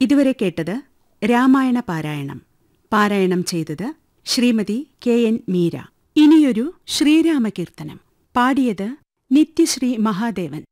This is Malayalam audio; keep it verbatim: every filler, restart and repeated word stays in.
ഇതുവരെ കേട്ടത് രാമായണ പാരായണം. പാരായണം ചെയ്തത് ശ്രീമതി കെ എൻ മീര. ഇനിയൊരു ശ്രീരാമകീർത്തനം. പാടിയത് നിത്യശ്രീ മഹാദേവൻ.